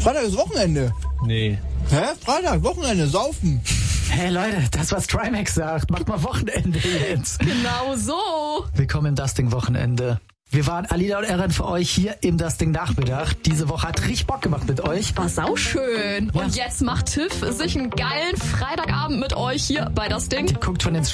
Freitag ist Wochenende. Nee. Hä? Freitag, Wochenende, saufen. Hey Leute, das was Trimax sagt. Macht mal Wochenende jetzt. Genau so. Willkommen im Dusting-Wochenende. Wir waren Alida und Eren für euch hier im Dusting-Nachmittag. Diese Woche hat richtig Bock gemacht mit euch. War sauschön. Ja. Und jetzt macht Tiff sich einen geilen Freitagabend mit euch hier bei Dusting. Guckt von den